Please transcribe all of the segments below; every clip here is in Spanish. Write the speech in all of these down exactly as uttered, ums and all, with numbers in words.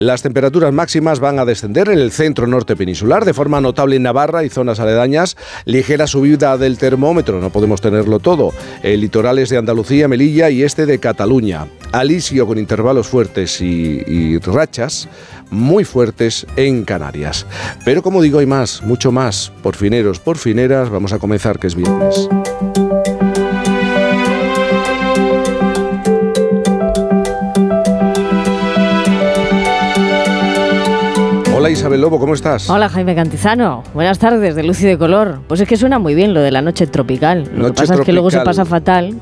Las temperaturas máximas van a descender en el centro norte peninsular, de forma notable en Navarra y zonas aledañas. Ligera subida del termómetro, no podemos tenerlo todo. El litorales de Andalucía, Melilla y este de Cataluña. Alisio con intervalos fuertes y, y rachas muy fuertes en Canarias. Pero como digo, hay más, mucho más. Porfineros, porfineras, vamos a comenzar, que es viernes. Hola Isabel Lobo, ¿cómo estás? Hola Jaime Cantizano, buenas tardes de Luz y de Color. Pues es que suena muy bien lo de la noche tropical. Lo noche que pasa tropical. Es que luego se pasa fatal,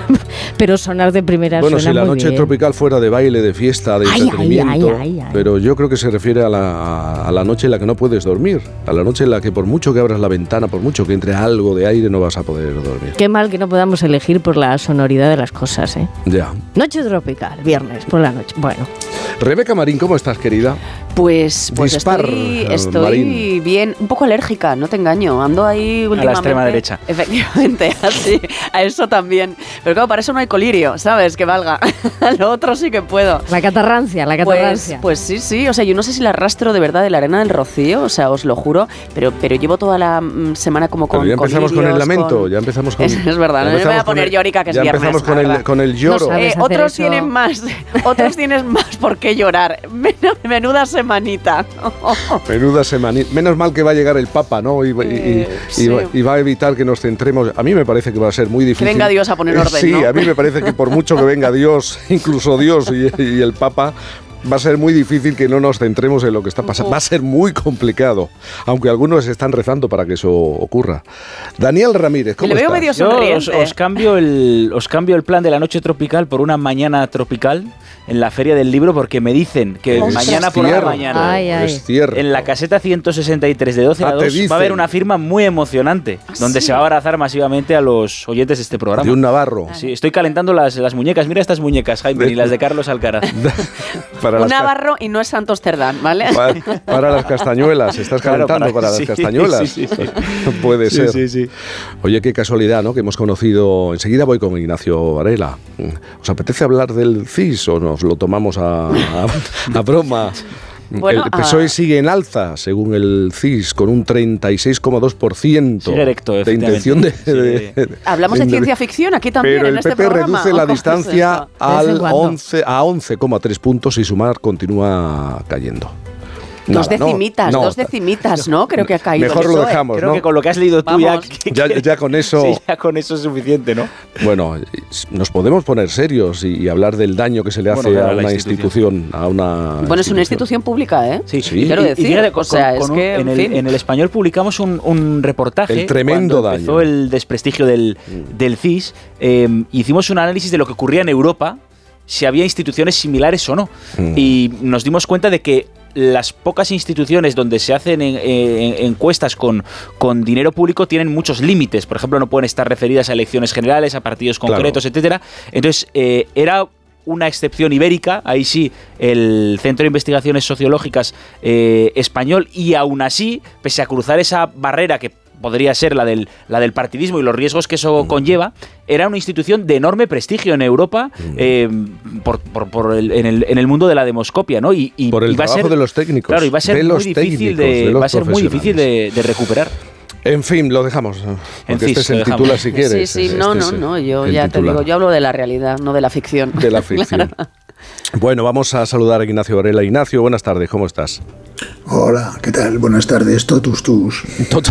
pero sonar de primera bueno, suena si la muy noche bien. tropical fuera de baile, de fiesta, de ay, entretenimiento, ay, ay, ay, ay. Pero yo creo que se refiere a la, a la noche en la que no puedes dormir, a la noche en la que por mucho que abras la ventana, por mucho que entre algo de aire, no vas a poder dormir. Qué mal que no podamos elegir por la sonoridad de las cosas, ¿eh? Ya. Noche tropical, viernes por la noche. Bueno. Rebeca Marín, ¿cómo estás, querida? Pues, pues Dispar, estoy, estoy Marín. bien, un poco alérgica, no te engaño, ando ahí últimamente. A la extrema derecha. Efectivamente, así, a eso también. Pero claro, para eso no hay colirio, ¿sabes? Que valga. Lo otro sí que puedo. La catarrancia, la catarrancia. Pues, pues sí, sí, o sea, yo no sé si la arrastro de verdad de la arena del Rocío, o sea, os lo juro, pero, pero llevo toda la mm, semana como con Pero ya empezamos con el lamento, con... ya empezamos con... Es, es verdad, no me voy a poner llorica, que es ya viernes. Ya empezamos con el, con el lloro. No Eh, hacer otros eso. tienen más, otros tienen más por qué llorar. Menuda semanita. Menuda semanita. Menos mal que va a llegar el Papa, ¿no? Y, y, Eh, y, sí. y, va, y va a evitar que nos centremos. A mí me parece que va a ser muy difícil. Que venga Dios a poner orden, Sí, ¿no? a mí me parece que por mucho que venga Dios, incluso Dios y, y el Papa, va a ser muy difícil que no nos centremos en lo que está pasando. Va a ser muy complicado, aunque algunos están rezando para que eso ocurra. Daniel Ramírez, ¿cómo Le veo estás? medio Yo sonriente. os, os, cambio el, os cambio el plan de la noche tropical por una mañana tropical en la Feria del Libro, porque me dicen que Es mañana por la cierto, mañana, Ay, ay. es cierto. en la caseta ciento sesenta y tres de doce Ah, a te dos, dicen. va a haber una firma muy emocionante, ¿Ah, donde sí? se va a abrazar masivamente a los oyentes de este programa. De un navarro. Sí, estoy calentando las, las muñecas. Mira estas muñecas, Jaime, y las de Carlos Alcaraz. Para Un las ca- navarro y no es Santos Cerdán, ¿vale? para, para las castañuelas, estás Claro, calentando para, para- las sí, castañuelas. sí, sí, Puede Sí, ser. sí, sí. Oye, qué casualidad, ¿no? Que hemos conocido. Enseguida voy con Ignacio Varela. ¿Os apetece hablar del C I S o nos lo tomamos a, a, a broma? Bueno, el P S O E a- sigue en alza, según el C I S, con un treinta y seis coma dos por ciento Sigue erecto, de efectivamente. intención de, Sí. de- de- Hablamos de de- ciencia ficción aquí también, Pero en el este P P programa. reduce ¿O la cómo es distancia eso? ¿De vez en al cuando? once, a once coma tres puntos y Sumar continúa cayendo. Dos Nada, no, decimitas, no. dos decimitas, ¿no? Creo que ha caído Mejor el lo P S O E. dejamos, Creo ¿no? que con lo que has leído tú ya, Vamos. que- Ya, ya con eso... sí, ya con eso es suficiente, ¿no? Bueno, nos podemos poner serios y, y hablar del daño que se le hace Bueno, claro, a a la una institución. institución, a una Bueno, es una institución pública, ¿eh? Sí, Sí. Quiero Y- y decir, fíjate, o sea, es un- que, en, en el, fin. en el Español publicamos un, un reportaje El tremendo cuando empezó daño. el desprestigio del, del C I S. Eh, hicimos un análisis de lo que ocurría en Europa, si había instituciones similares o no. Mm. Y nos dimos cuenta de que las pocas instituciones donde se hacen en- en- encuestas con, con dinero público tienen muchos límites. Por ejemplo, no pueden estar referidas a elecciones generales, a partidos Claro. concretos, etcétera. Entonces, eh, era una excepción ibérica, ahí sí, el Centro de Investigaciones Sociológicas eh, español, y aún así, pese a cruzar esa barrera que podría ser la del, la del partidismo y los riesgos que eso conlleva, era una institución de enorme prestigio en Europa eh, por, por, por el, en, el, en el mundo de la demoscopia, ¿no? Y, y, Por el y va a trabajo ser, de los técnicos, claro, y va a ser de muy los difícil técnicos, de de, los va a ser muy difícil de, de recuperar. En fin, lo dejamos. Porque C I S, este es el lo dejamos. titular si quieres. Sí, sí, Este no, es no, el- no, yo el ya te titular digo, yo hablo de la realidad, no de la ficción. de la ficción. Bueno, vamos a saludar a Ignacio Varela. Ignacio, buenas tardes, ¿cómo estás? Hola, ¿qué tal? Buenas tardes, totus tus.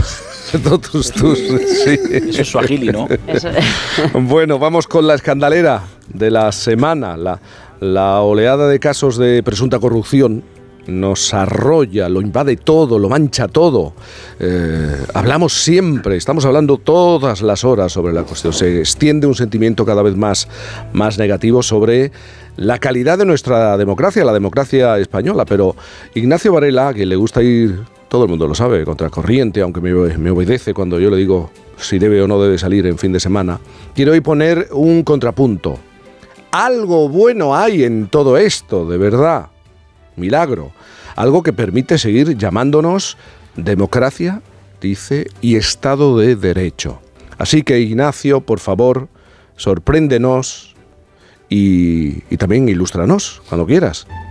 Totus, tus, sí. Eso es suajili, ¿no? Eso- Bueno, vamos con la escandalera de la semana. La, la oleada de casos de presunta corrupción nos arrolla, lo invade todo, lo mancha todo. Eh, hablamos siempre, estamos hablando todas las horas sobre la cuestión. Se extiende un sentimiento cada vez más, más negativo sobre la calidad de nuestra democracia, la democracia española. Pero Ignacio Varela, que le gusta ir, todo el mundo lo sabe, contracorriente, aunque me, me obedece cuando yo le digo si debe o no debe salir en fin de semana, quiero hoy poner un contrapunto. Algo bueno hay en todo esto, de verdad. Milagro. Algo que permite seguir llamándonos democracia, dice, y Estado de Derecho. Así que, Ignacio, por favor, sorpréndenos y, y también ilústranos, cuando quieras.